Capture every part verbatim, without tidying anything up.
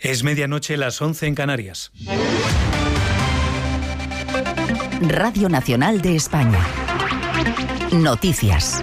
Es medianoche, las once en Canarias. Radio Nacional de España. Noticias.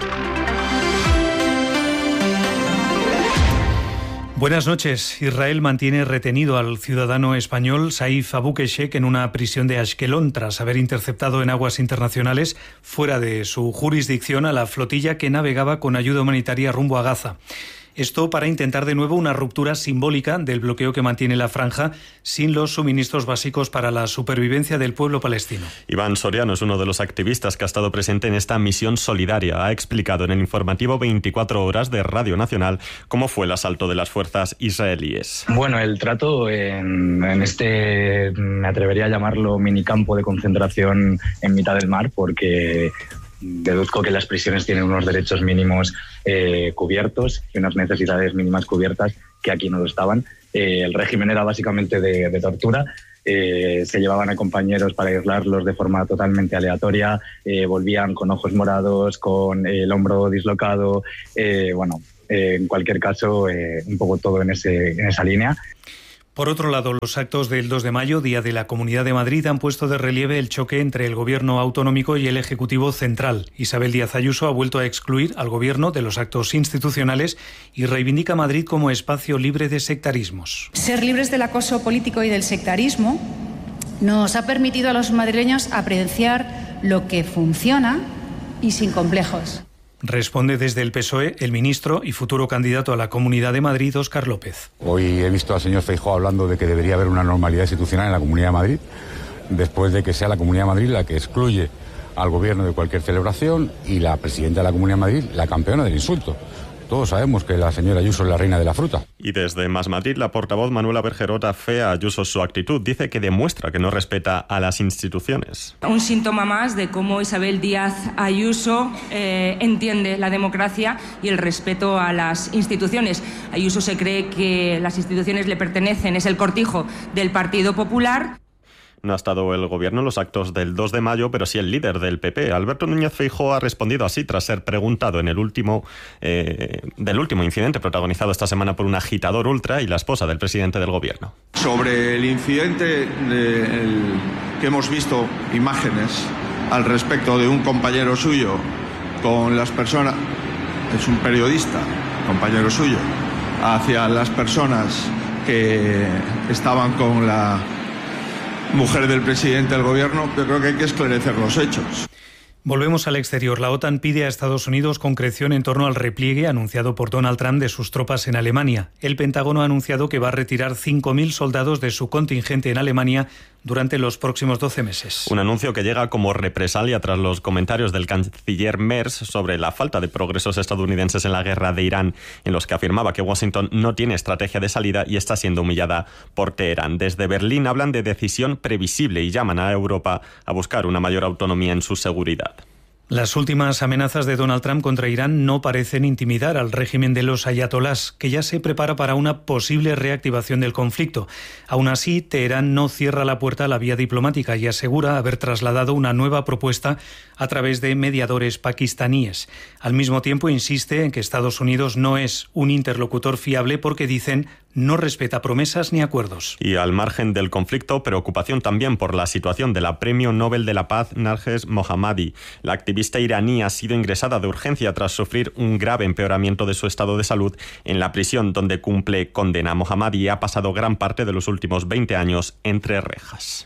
Buenas noches. Israel mantiene retenido al ciudadano español Saif Abou-Keshek en una prisión de Ashkelon tras haber interceptado en aguas internacionales fuera de su jurisdicción a la flotilla que navegaba con ayuda humanitaria rumbo a Gaza. Esto para intentar de nuevo una ruptura simbólica del bloqueo que mantiene la franja sin los suministros básicos para la supervivencia del pueblo palestino. Iván Soriano es uno de los activistas que ha estado presente en esta misión solidaria. Ha explicado en el informativo veinticuatro horas de Radio Nacional cómo fue el asalto de las fuerzas israelíes. Bueno, el trato en, en este, me atrevería a llamarlo minicampo de concentración en mitad del mar, porque deduzco que las prisiones tienen unos derechos mínimos eh, cubiertos y unas necesidades mínimas cubiertas que aquí no lo estaban. Eh, el régimen era básicamente de, de tortura. Eh, se llevaban a compañeros para aislarlos de forma totalmente aleatoria, eh, volvían con ojos morados, con eh, el hombro dislocado. Eh, bueno, eh, en cualquier caso, eh, un poco todo en, ese, en esa línea. Por otro lado, los actos del dos de mayo, Día de la Comunidad de Madrid, han puesto de relieve el choque entre el Gobierno autonómico y el Ejecutivo central. Isabel Díaz Ayuso ha vuelto a excluir al Gobierno de los actos institucionales y reivindica Madrid como espacio libre de sectarismos. Ser libres del acoso político y del sectarismo nos ha permitido a los madrileños apreciar lo que funciona y sin complejos. Responde desde el P S O E el ministro y futuro candidato a la Comunidad de Madrid, Óscar López. Hoy he visto al señor Feijóo hablando de que debería haber una normalidad institucional en la Comunidad de Madrid, después de que sea la Comunidad de Madrid la que excluye al gobierno de cualquier celebración y la presidenta de la Comunidad de Madrid la campeona del insulto. Todos sabemos que la señora Ayuso es la reina de la fruta. Y desde Más Madrid, la portavoz Manuela Bergerot afea a Ayuso su actitud. Dice que demuestra que no respeta a las instituciones. Un síntoma más de cómo Isabel Díaz Ayuso eh, entiende la democracia y el respeto a las instituciones. Ayuso se cree que las instituciones le pertenecen, es el cortijo del Partido Popular. No ha estado el gobierno en los actos del dos de mayo, pero sí el líder del P P. Alberto Núñez Feijóo ha respondido así tras ser preguntado en el último eh, del último incidente protagonizado esta semana por un agitador ultra y la esposa del presidente del gobierno. Sobre el incidente de el, que hemos visto imágenes al respecto de un compañero suyo con las personas, es un periodista, compañero suyo, hacia las personas que estaban con la mujer del presidente del gobierno, yo creo que hay que esclarecer los hechos. Volvemos al exterior. La OTAN pide a Estados Unidos concreción en torno al repliegue anunciado por Donald Trump de sus tropas en Alemania. El Pentágono ha anunciado que va a retirar cinco mil soldados de su contingente en Alemania durante los próximos doce meses. Un anuncio que llega como represalia tras los comentarios del canciller Merz sobre la falta de progresos estadounidenses en la guerra de Irán, en los que afirmaba que Washington no tiene estrategia de salida y está siendo humillada por Teherán. Desde Berlín hablan de decisión previsible y llaman a Europa a buscar una mayor autonomía en su seguridad. Las últimas amenazas de Donald Trump contra Irán no parecen intimidar al régimen de los ayatolás, que ya se prepara para una posible reactivación del conflicto. Aún así, Teherán no cierra la puerta a la vía diplomática y asegura haber trasladado una nueva propuesta a través de mediadores pakistaníes. Al mismo tiempo, insiste en que Estados Unidos no es un interlocutor fiable porque, dicen, no respeta promesas ni acuerdos. Y al margen del conflicto, preocupación también por la situación de la Premio Nobel de la Paz Narges Mohammadi. La activista iraní ha sido ingresada de urgencia tras sufrir un grave empeoramiento de su estado de salud en la prisión donde cumple condena. Mohammadi ha pasado gran parte de los últimos veinte años entre rejas.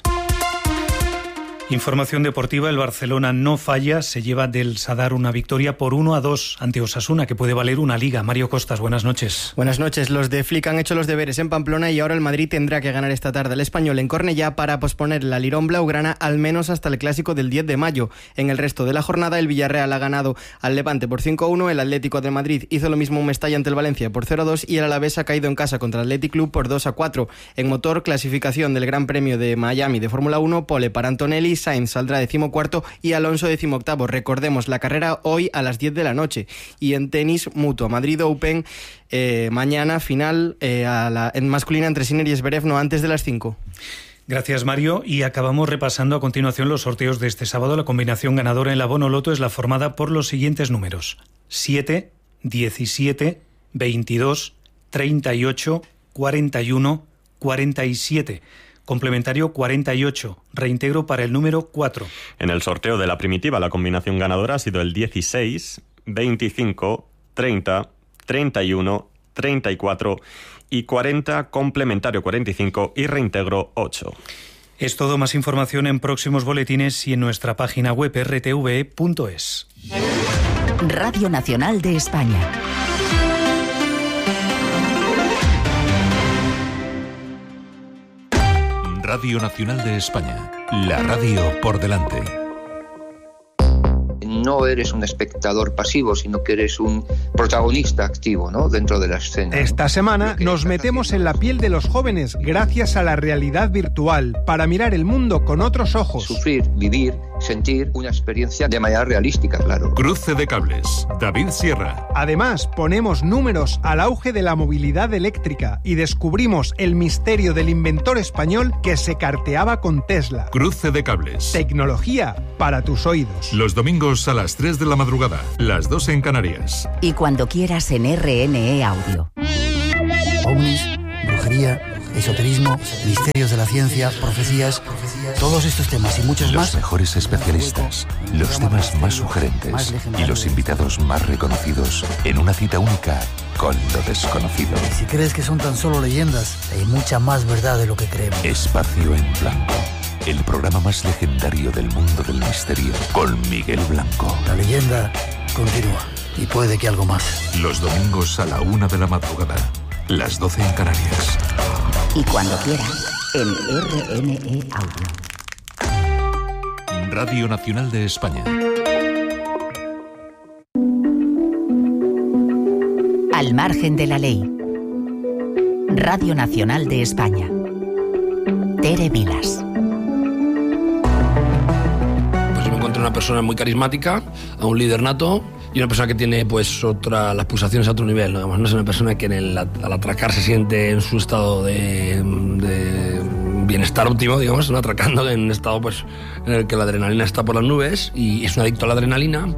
Información deportiva, el Barcelona no falla, se lleva del Sadar una victoria por uno a dos ante Osasuna, que puede valer una liga. Mario Costas, buenas noches. Buenas noches, los de Flick han hecho los deberes en Pamplona y ahora el Madrid tendrá que ganar esta tarde al Español en Cornellá para posponer la Lirón blaugrana al menos hasta el clásico del diez de mayo. En el resto de la jornada el Villarreal ha ganado al Levante por cinco a uno, el Atlético de Madrid hizo lo mismo en Mestalla ante el Valencia por cero a dos y el Alavés ha caído en casa contra el Athletic Club por dos a cuatro. En motor, clasificación del Gran Premio de Miami de Fórmula uno, pole para Antonelli, Sainz saldrá de cuarto y Alonso decimoctavo. Recordemos, la carrera hoy a las diez de la noche. Y en tenis, Mutua Madrid Open, eh, mañana final eh, a la, en masculina entre Sinner y Zverev, no antes de las cinco. Gracias, Mario. Y acabamos repasando a continuación los sorteos de este sábado. La combinación ganadora en la Bono Loto es la formada por los siguientes números: siete, diecisiete, veintidós, treinta y ocho, cuarenta y uno, cuarenta y siete. Complementario cuarenta y ocho, reintegro para el número cuatro. En el sorteo de la primitiva, la combinación ganadora ha sido el dieciséis, veinticinco, treinta, treinta y uno, treinta y cuatro y cuarenta, complementario cuarenta y cinco y reintegro ocho. Es todo, más información en próximos boletines y en nuestra página web erre te ve punto es. Radio Nacional de España. Radio Nacional de España, la radio por delante. No eres un espectador pasivo, sino que eres un protagonista activo, ¿no?, dentro de la escena. Esta semana nos metemos en la piel de los jóvenes gracias a la realidad virtual, para mirar el mundo con otros ojos. Sufrir, vivir, sentir una experiencia de manera realística, claro. Cruce de cables, David Sierra. Además, ponemos números al auge de la movilidad eléctrica y descubrimos el misterio del inventor español que se carteaba con Tesla. Cruce de cables. Tecnología para tus oídos. Los domingos a las tres de la madrugada, las dos en Canarias. Y cuando quieras en erre ene e Audio. Ovnis, brujería, esoterismo, misterios de la ciencia, profecías, todos estos temas y muchos los más. Los mejores especialistas, los temas más sugerentes y los invitados más reconocidos en una cita única con lo desconocido. Si crees que son tan solo leyendas, hay mucha más verdad de lo que creemos. Espacio en Blanco, el programa más legendario del mundo del misterio, con Miguel Blanco. La leyenda continúa y puede que algo más. Los domingos a la una de la madrugada, las doce en Canarias. Y cuando quieras, en erre ene e Audio. Radio Nacional de España. Al margen de la ley. Radio Nacional de España. Tere Vilas. Pues me encuentro una persona muy carismática, a un líder nato y una persona que tiene pues otra, las pulsaciones a otro nivel, ¿no? Digamos, no es una persona que en el, al atracar se siente en su estado de, de bienestar óptimo, digamos, ¿no? Atracando en un estado pues en el que la adrenalina está por las nubes y es un adicto a la adrenalina.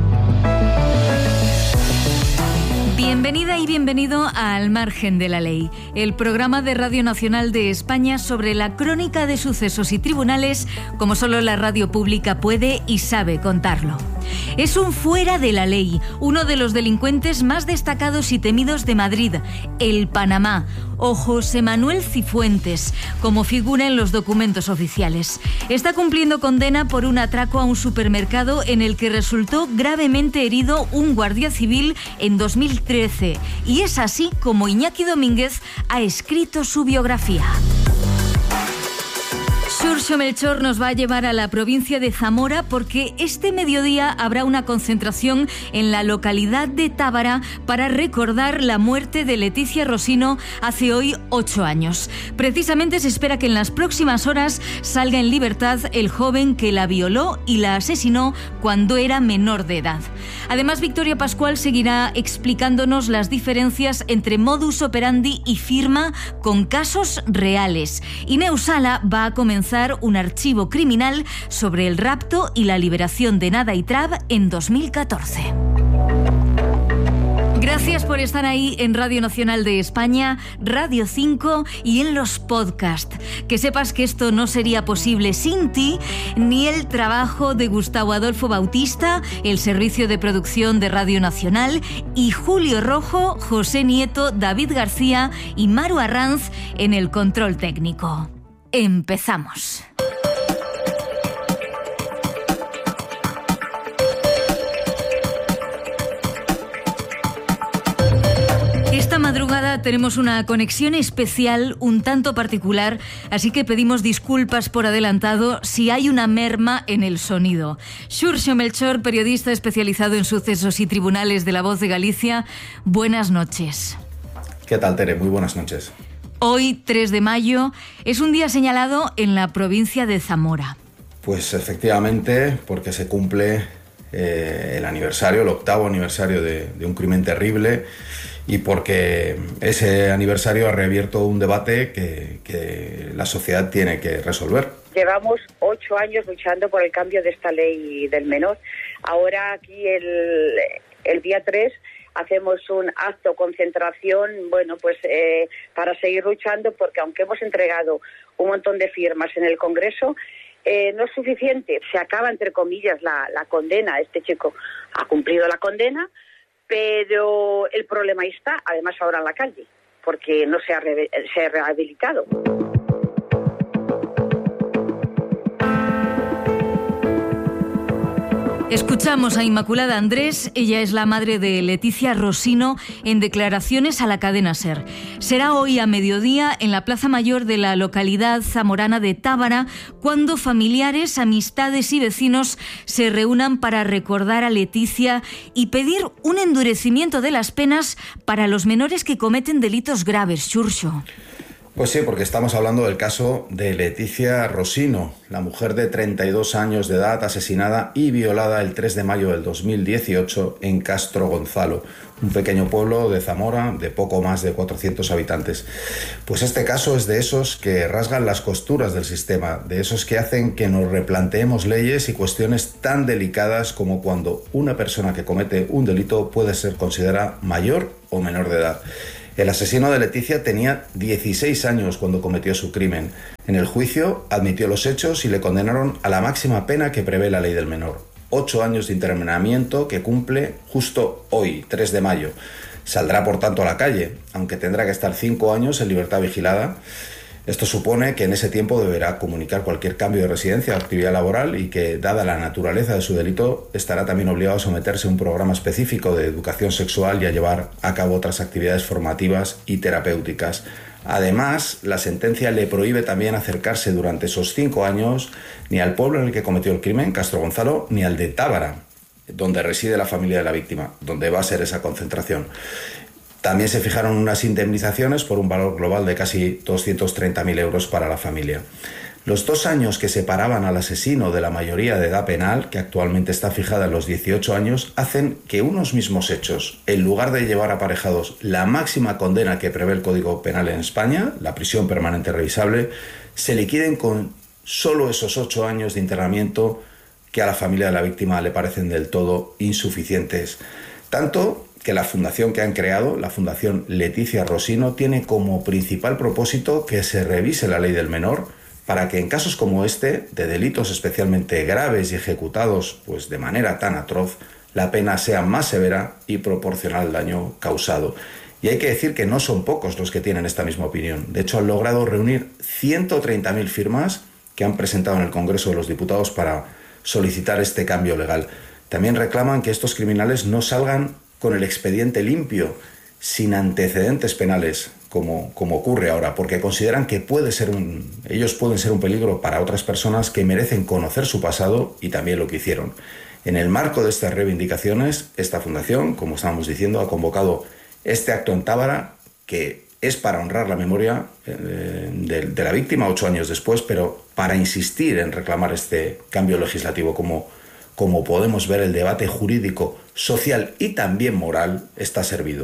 Bienvenida y bienvenido a Al margen de la ley, el programa de Radio Nacional de España sobre la crónica de sucesos y tribunales como solo la radio pública puede y sabe contarlo. Es un fuera de la ley, uno de los delincuentes más destacados y temidos de Madrid, el Panamá, o José Manuel Cifuentes, como figura en los documentos oficiales. Está cumpliendo condena por un atraco a un supermercado en el que resultó gravemente herido un guardia civil en dos mil trece. Y es así como Iñaki Domínguez ha escrito su biografía. Xurxo Melchor nos va a llevar a la provincia de Zamora porque este mediodía habrá una concentración en la localidad de Tábara para recordar la muerte de Leticia Rosino hace hoy ocho años. Precisamente se espera que en las próximas horas salga en libertad el joven que la violó y la asesinó cuando era menor de edad. Además, Victoria Pascual seguirá explicándonos las diferencias entre modus operandi y firma con casos reales. Y Neusala va a comenzar un archivo criminal sobre el rapto y la liberación de Nada y Trab en dos mil catorce. Gracias por estar ahí en Radio Nacional de España, Radio cinco y en los podcasts. Que sepas que esto no sería posible sin ti, ni el trabajo de Gustavo Adolfo Bautista, el servicio de producción de Radio Nacional, y Julio Rojo, José Nieto, David García y Maru Arranz en el control técnico. Empezamos. Esta madrugada tenemos una conexión especial un tanto particular, así que pedimos disculpas por adelantado si hay una merma en el sonido. Xurxo Melchor, periodista especializado en sucesos y tribunales de La Voz de Galicia, buenas noches. ¿Qué tal, Tere? Muy buenas noches. Hoy, tres de mayo, es un día señalado en la provincia de Zamora. Pues efectivamente, porque se cumple eh, el aniversario, el octavo aniversario de, de un crimen terrible, y porque ese aniversario ha reabierto un debate que, que la sociedad tiene que resolver. Llevamos ocho años luchando por el cambio de esta ley del menor. Ahora aquí el, el día tres hacemos un acto, concentración, bueno, pues eh, para seguir luchando, porque aunque hemos entregado un montón de firmas en el Congreso, eh, no es suficiente. Se acaba, entre comillas, la, la condena. Este chico ha cumplido la condena, pero el problema ahí está, además ahora en la calle, porque no se ha, re- se ha rehabilitado. Escuchamos a Inmaculada Andrés, ella es la madre de Leticia Rosino, en declaraciones a la cadena SER. Será hoy a mediodía en la Plaza Mayor de la localidad zamorana de Tábara, cuando familiares, amistades y vecinos se reúnan para recordar a Leticia y pedir un endurecimiento de las penas para los menores que cometen delitos graves. Xurxo. Pues sí, porque estamos hablando del caso de Leticia Rosino, la mujer de treinta y dos años de edad asesinada y violada el tres de mayo del dos mil dieciocho en Castro Gonzalo, un pequeño pueblo de Zamora de poco más de cuatrocientos habitantes. Pues este caso es de esos que rasgan las costuras del sistema, de esos que hacen que nos replanteemos leyes y cuestiones tan delicadas como cuando una persona que comete un delito puede ser considerada mayor o menor de edad. El asesino de Leticia tenía dieciséis años cuando cometió su crimen. En el juicio admitió los hechos y le condenaron a la máxima pena que prevé la ley del menor. Ocho años de internamiento que cumple justo hoy, tres de mayo. Saldrá por tanto a la calle, aunque tendrá que estar cinco años en libertad vigilada. Esto supone que en ese tiempo deberá comunicar cualquier cambio de residencia o actividad laboral y que, dada la naturaleza de su delito, estará también obligado a someterse a un programa específico de educación sexual y a llevar a cabo otras actividades formativas y terapéuticas. Además, la sentencia le prohíbe también acercarse durante esos cinco años ni al pueblo en el que cometió el crimen, Castro Gonzalo, ni al de Tábara, donde reside la familia de la víctima, donde va a ser esa concentración. También se fijaron unas indemnizaciones por un valor global de casi doscientos treinta mil euros para la familia. Los dos años que separaban al asesino de la mayoría de edad penal, que actualmente está fijada en los dieciocho años, hacen que unos mismos hechos, en lugar de llevar aparejados la máxima condena que prevé el Código Penal en España, la prisión permanente revisable, se liquiden con solo esos ocho años de internamiento que a la familia de la víctima le parecen del todo insuficientes. Tanto que la fundación que han creado, la Fundación Leticia Rosino, tiene como principal propósito que se revise la ley del menor para que en casos como este, de delitos especialmente graves y ejecutados pues de manera tan atroz, la pena sea más severa y proporcional al daño causado. Y hay que decir que no son pocos los que tienen esta misma opinión. De hecho, han logrado reunir ciento treinta mil firmas que han presentado en el Congreso de los Diputados para solicitar este cambio legal. También reclaman que estos criminales no salgan con el expediente limpio, sin antecedentes penales, como, como ocurre ahora, porque consideran que puede ser un, ellos pueden ser un peligro para otras personas que merecen conocer su pasado y también lo que hicieron. En el marco de estas reivindicaciones, esta fundación, como estábamos diciendo, ha convocado este acto en Tábara, que es para honrar la memoria eh, de, de la víctima ocho años después, pero para insistir en reclamar este cambio legislativo. Como Como podemos ver, el debate jurídico, social y también moral está servido.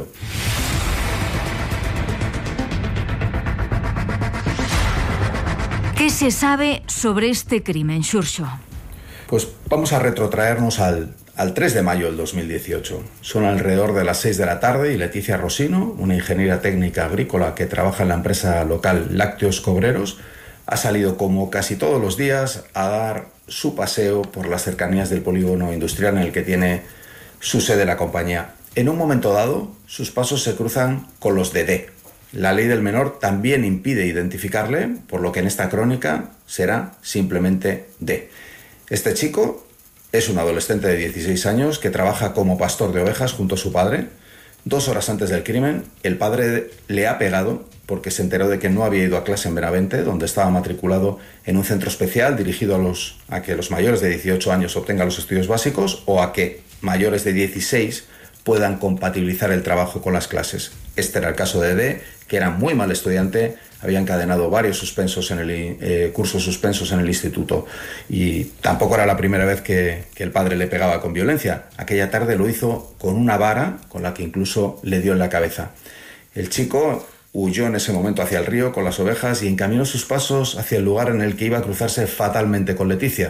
¿Qué se sabe sobre este crimen, Xurxo? Pues vamos a retrotraernos al, al tres de mayo del dos mil dieciocho. Son alrededor de las seis de la tarde y Leticia Rosino, una ingeniera técnica agrícola que trabaja en la empresa local Lácteos Cobreros, ha salido como casi todos los días a dar su paseo por las cercanías del polígono industrial en el que tiene su sede la compañía. En un momento dado, sus pasos se cruzan con los de D. La ley del menor también impide identificarle, por lo que en esta crónica será simplemente D. Este chico es un adolescente de dieciséis años que trabaja como pastor de ovejas junto a su padre. Dos horas antes del crimen, el padre le ha pegado porque se enteró de que no había ido a clase en Benavente, donde estaba matriculado en un centro especial dirigido a, los, a que los mayores de dieciocho años obtengan los estudios básicos o a que mayores de dieciséis puedan compatibilizar el trabajo con las clases. Este era el caso de D, que era muy mal estudiante, había encadenado varios suspensos en el, eh, cursos suspensos en el instituto y tampoco era la primera vez que, que el padre le pegaba con violencia. Aquella tarde lo hizo con una vara con la que incluso le dio en la cabeza. El chico huyó en ese momento hacia el río con las ovejas y encaminó sus pasos hacia el lugar en el que iba a cruzarse fatalmente con Leticia.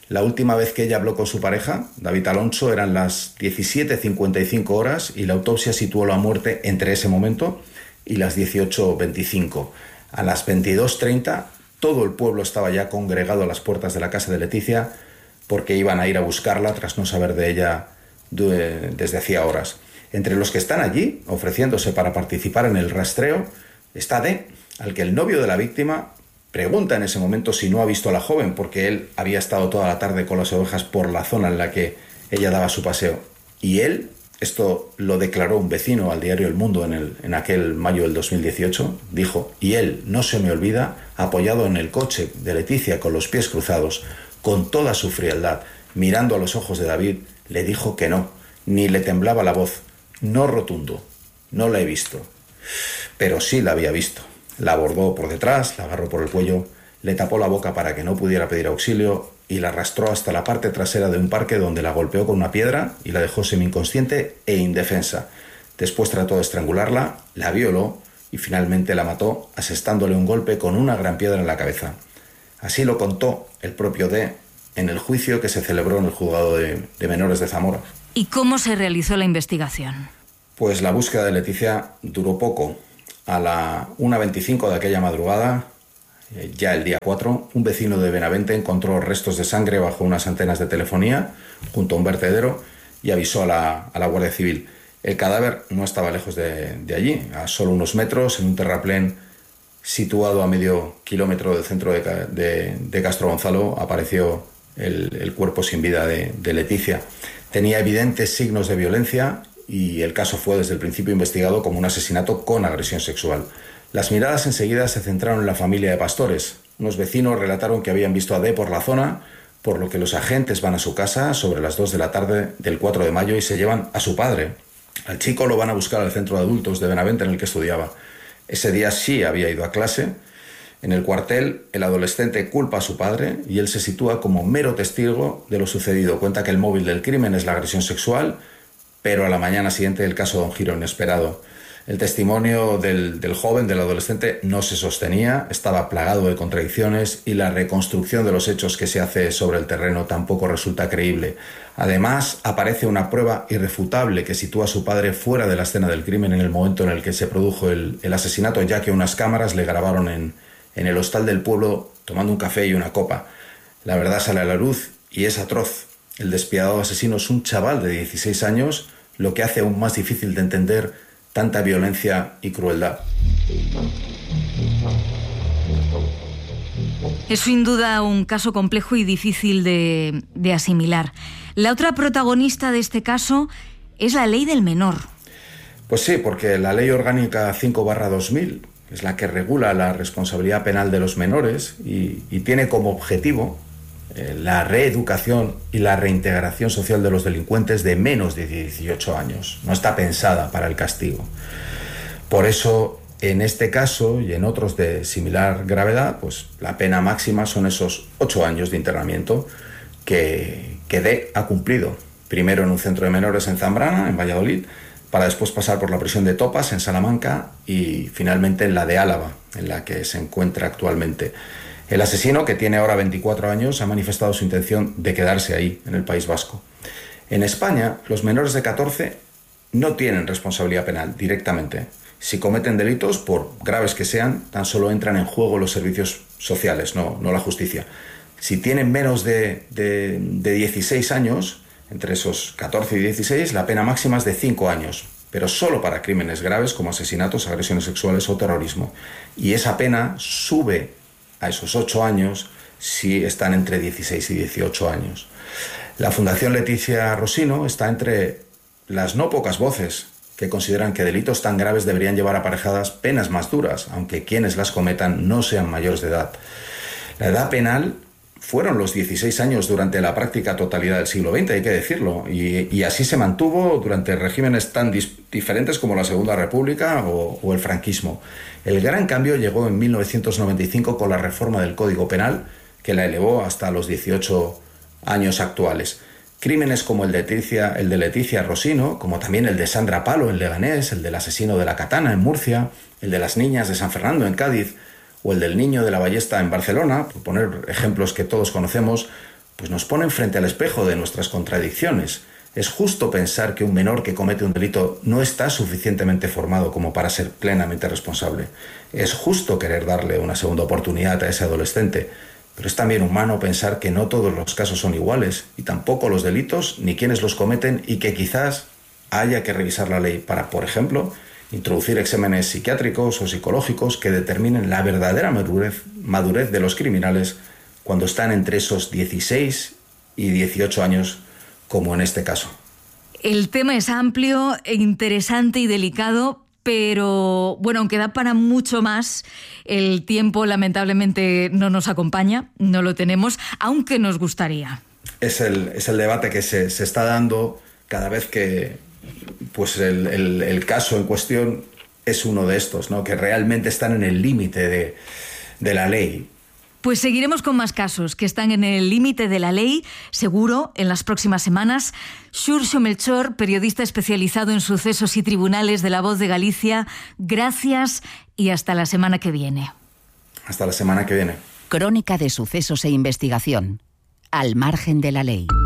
La última vez que ella habló con su pareja, David Alonso, eran las diecisiete cincuenta y cinco horas y la autopsia situó la muerte entre ese momento y las dieciocho veinticinco. A las veintidós treinta, todo el pueblo estaba ya congregado a las puertas de la casa de Leticia porque iban a ir a buscarla tras no saber de ella de, desde hacía horas. Entre los que están allí, ofreciéndose para participar en el rastreo, está D, al que el novio de la víctima pregunta en ese momento si no ha visto a la joven, porque él había estado toda la tarde con las ovejas por la zona en la que ella daba su paseo. Y él, esto lo declaró un vecino al diario El Mundo en, el, en aquel mayo del dos mil dieciocho, dijo, y él, no se me olvida, apoyado en el coche de Leticia con los pies cruzados, con toda su frialdad, mirando a los ojos de David, le dijo que no, ni le temblaba la voz, no rotundo, no la he visto. Pero sí la había visto. La abordó por detrás, la agarró por el cuello, le tapó la boca para que no pudiera pedir auxilio y la arrastró hasta la parte trasera de un parque donde la golpeó con una piedra y la dejó semi-inconsciente e indefensa. Después trató de estrangularla, la violó y finalmente la mató asestándole un golpe con una gran piedra en la cabeza. Así lo contó el propio D en el juicio que se celebró en el juzgado de, de menores de Zamora. ¿Y cómo se realizó la investigación? Pues la búsqueda de Leticia duró poco. A la una veinticinco de aquella madrugada, ya el día cuatro, un vecino de Benavente encontró restos de sangre bajo unas antenas de telefonía junto a un vertedero y avisó a la, a la Guardia Civil. El cadáver no estaba lejos de, de allí, a solo unos metros, en un terraplén situado a medio kilómetro del centro de, de, de Castro Gonzalo, apareció el, el cuerpo sin vida de, de Leticia. Tenía evidentes signos de violencia y el caso fue desde el principio investigado como un asesinato con agresión sexual. Las miradas enseguida se centraron en la familia de Pastores. Unos vecinos relataron que habían visto a D por la zona, por lo que los agentes van a su casa sobre las dos de la tarde del cuatro de mayo y se llevan a su padre. Al chico lo van a buscar al centro de adultos de Benavente en el que estudiaba. Ese día sí había ido a clase. En el cuartel, el adolescente culpa a su padre y él se sitúa como mero testigo de lo sucedido. Cuenta que el móvil del crimen es la agresión sexual, pero a la mañana siguiente el caso da un giro inesperado. El testimonio del, del joven, del adolescente, no se sostenía, estaba plagado de contradicciones y la reconstrucción de los hechos que se hace sobre el terreno tampoco resulta creíble. Además, aparece una prueba irrefutable que sitúa a su padre fuera de la escena del crimen en el momento en el que se produjo el, el asesinato, ya que unas cámaras le grabaron en, en el hostal del pueblo tomando un café y una copa. La verdad sale a la luz y es atroz. El despiadado asesino es un chaval de dieciséis años, lo que hace aún más difícil de entender tanta violencia y crueldad. Es sin duda un caso complejo y difícil de, de asimilar. La otra protagonista de este caso es la ley del menor. Pues sí, porque la Ley Orgánica cinco barra dos mil es la que regula la responsabilidad penal de los menores y, y tiene como objetivo la reeducación y la reintegración social de los delincuentes de menos de dieciocho años. No está pensada para el castigo. Por eso, en este caso y en otros de similar gravedad, pues la pena máxima son esos ocho años de internamiento que, que D ha cumplido. Primero en un centro de menores en Zambrana, en Valladolid, para después pasar por la prisión de Topas, en Salamanca, y finalmente en la de Álava, en la que se encuentra actualmente. El asesino, que tiene ahora veinticuatro años, ha manifestado su intención de quedarse ahí, en el País Vasco. En España, los menores de catorce no tienen responsabilidad penal directamente. Si cometen delitos, por graves que sean, tan solo entran en juego los servicios sociales, no, no la justicia. Si tienen menos de, de, de dieciséis años, entre esos catorce y dieciséis, la pena máxima es de cinco años, pero solo para crímenes graves como asesinatos, agresiones sexuales o terrorismo. Y esa pena sube a esos ocho años si están entre dieciséis y dieciocho años. La Fundación Leticia Rosino está entre las no pocas voces que consideran que delitos tan graves deberían llevar aparejadas penas más duras, aunque quienes las cometan no sean mayores de edad. La edad penal fueron los dieciséis años durante la práctica totalidad del siglo veinte, hay que decirlo, y, y así se mantuvo durante regímenes tan dis- diferentes como la Segunda República o, o el franquismo. El gran cambio llegó en mil novecientos noventa y cinco con la reforma del Código Penal, que la elevó hasta los dieciocho años actuales. Crímenes como el de Leticia, el de Leticia Rosino, como también el de Sandra Palo en Leganés, el del asesino de la Katana en Murcia, el de las niñas de San Fernando en Cádiz, o el del niño de la Ballesta en Barcelona, por poner ejemplos que todos conocemos, pues nos ponen frente al espejo de nuestras contradicciones. Es justo pensar que un menor que comete un delito no está suficientemente formado como para ser plenamente responsable. Es justo querer darle una segunda oportunidad a ese adolescente, pero es también humano pensar que no todos los casos son iguales, y tampoco los delitos ni quienes los cometen, y que quizás haya que revisar la ley para, por ejemplo, introducir exámenes psiquiátricos o psicológicos que determinen la verdadera madurez, madurez de los criminales cuando están entre esos dieciséis y dieciocho años, como en este caso. El tema es amplio, interesante y delicado, pero bueno, aunque da para mucho más, el tiempo lamentablemente no nos acompaña, no lo tenemos, aunque nos gustaría. Es el, es el debate que se, se está dando cada vez que pues el, el, el caso en cuestión es uno de estos, ¿no? Que realmente están en el límite de, de la ley. Pues seguiremos con más casos que están en el límite de la ley, seguro, en las próximas semanas. Xurxo Melchor, periodista especializado en sucesos y tribunales de La Voz de Galicia, gracias y hasta la semana que viene. Hasta la semana que viene. Crónica de sucesos e investigación. Al margen de la ley.